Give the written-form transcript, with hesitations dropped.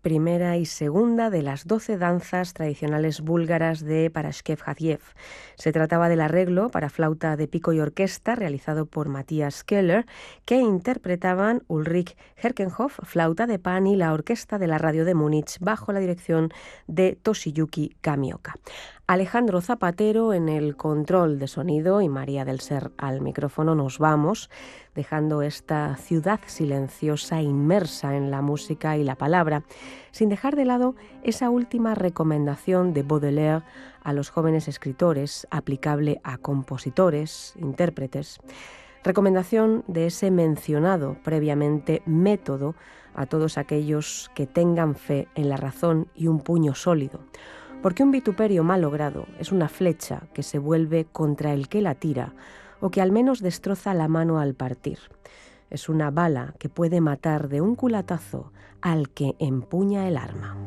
primera y segunda de las 12 danzas tradicionales búlgaras de Parashkev Hadiev. Se trataba del arreglo para flauta de pico y orquesta realizado por Matthias Keller, que interpretaban Ulrich Herkenhoff, flauta de pan, y la orquesta de la radio de Múnich bajo la dirección de Toshiyuki Kamioka. Alejandro Zapatero en el control de sonido y María del Ser al micrófono. Nos vamos, dejando esta ciudad silenciosa inmersa en la música y la palabra, sin dejar de lado esa última recomendación de Baudelaire a los jóvenes escritores, aplicable a compositores, intérpretes. Recomendación de ese mencionado previamente método a todos aquellos que tengan fe en la razón y un puño sólido. Porque un vituperio mal logrado es una flecha que se vuelve contra el que la tira o que al menos destroza la mano al partir. Es una bala que puede matar de un culatazo al que empuña el arma.